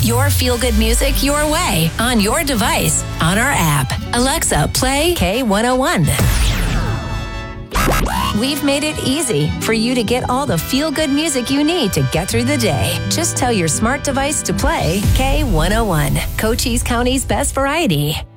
your feel-good music your way on your device, on our app. Alexa, play K101. We've made it easy for you to get all the feel-good music you need to get through the day. Just tell your smart device to play K101, Cochise County's best variety.